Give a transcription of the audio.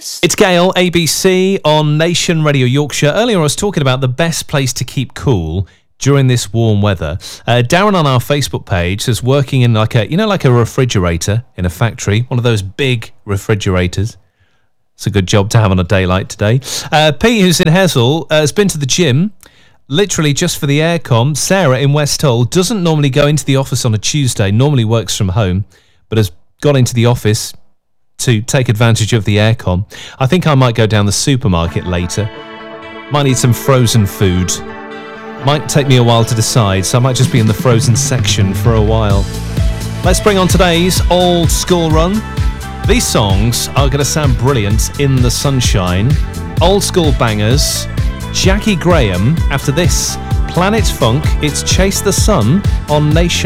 best. It's Gail, ABC on Nation Radio Yorkshire. Earlier I was talking about the best place to keep cool during this warm weather. Darren on our Facebook page says working in like a refrigerator in a factory, one of those big refrigerators. It's a good job to have on a day like today. Pete, who's in Hessel, has been to the gym, literally just for the aircon. Sarah in West Hull doesn't normally go into the office on a Tuesday, normally works from home, but has gone into the office to take advantage of the aircon. I think I might go down the supermarket later. Might need some frozen food. Might take me a while to decide, so I might just be in the frozen section for a while. Let's bring on today's old school run. These songs are going to sound brilliant in the sunshine. Old school bangers. Jackie Graham. After this, Planet Funk. It's Chase the Sun on Nation.